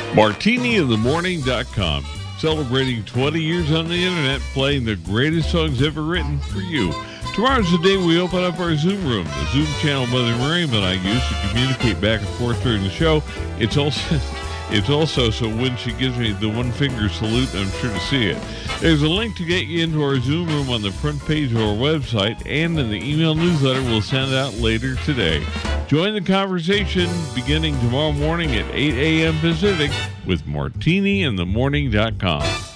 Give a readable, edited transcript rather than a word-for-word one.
MartiniInTheMorning.com. Celebrating 20 years on the internet, playing the greatest songs ever written for you. Tomorrow's the day we open up our Zoom room, the Zoom channel Mother Miriam and I use to communicate back and forth during the show. It's also so when she gives me the one finger salute, I'm sure to see it. There's a link to get you into our Zoom room on the front page of our website and in the email newsletter we'll send out later today. Join the conversation beginning tomorrow morning at 8 a.m. Pacific with MartiniInTheMorning.com.